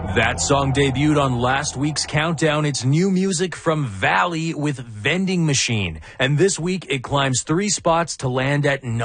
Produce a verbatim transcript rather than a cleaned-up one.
That song debuted on last week's countdown. It's new music from Valley with Vending Machine. And this week, it climbs three spots to land at